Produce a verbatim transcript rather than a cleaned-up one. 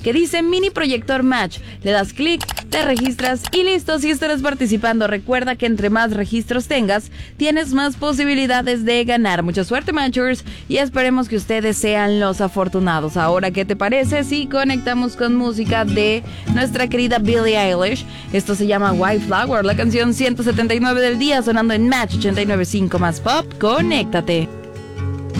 que dice Mini Proyector Match. Le das clic, te registras y listo, si estarás participando. Recuerda que entre más registros tengas, tienes más posibilidades de ganar. Mucha suerte, Matchers, y esperemos que ustedes sean los afortunados. Ahora, ¿qué te parece si conectamos con música de nuestra querida Billie Eilish? Esto se llama White Flower, la canción ciento setenta y nueve del día, sonando en Match ochenta y nueve punto cinco más Pop. Conéctate.